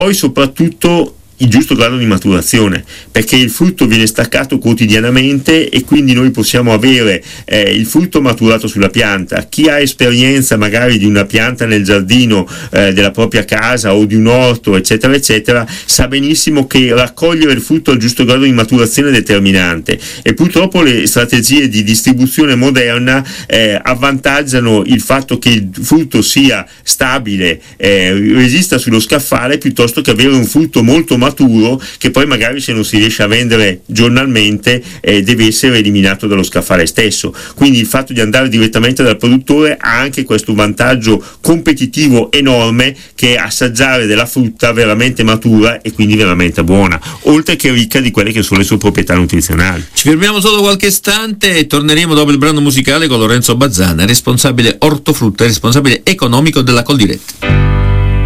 poi soprattutto il giusto grado di maturazione, perché il frutto viene staccato quotidianamente e quindi noi possiamo avere il frutto maturato sulla pianta. Chi ha esperienza magari di una pianta nel giardino della propria casa o di un orto eccetera eccetera sa benissimo che raccogliere il frutto al giusto grado di maturazione è determinante, e purtroppo le strategie di distribuzione moderna avvantaggiano il fatto che il frutto sia stabile, resista sullo scaffale, piuttosto che avere un frutto molto maturo che poi magari, se non si riesce a vendere giornalmente, deve essere eliminato dallo scaffale stesso. Quindi il fatto di andare direttamente dal produttore ha anche questo vantaggio competitivo enorme, che è assaggiare della frutta veramente matura e quindi veramente buona, oltre che ricca di quelle che sono le sue proprietà nutrizionali. Ci fermiamo solo qualche istante e torneremo dopo il brano musicale con Lorenzo Bazzana, responsabile ortofrutta e responsabile economico della Coldiretti.